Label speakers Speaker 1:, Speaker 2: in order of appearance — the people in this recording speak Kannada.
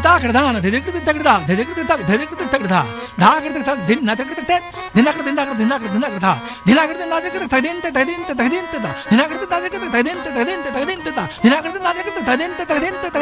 Speaker 1: ತಾಕಡದಾನ ಧಿರಿಕೃತಿ ತಗಡ ಧಿರಿಕೃತಿ ತಗ ಧಿರಿಕೃತಿ ತಗಡ ಧಾಕೃತಿ ತಗ ದಿನ ತಗಡ ದಿನಕೃತಿ ದಿನಕೃತಿ ದಿನಕೃತಿ ದಿನಕೃತ ದಿನಕೃತಿ ನಾಜಕೃತಿ ತದಿಂತ ತದಿಂತ ತದಿಂತ ದಿನಕೃತಿ ನಾಜಕೃತಿ ತದಿಂತ ತದಿಂತ ತದಿಂತ ದಿನಕೃತಿ ನಾಜಕೃತಿ ತದಿಂತ ತದಿಂತ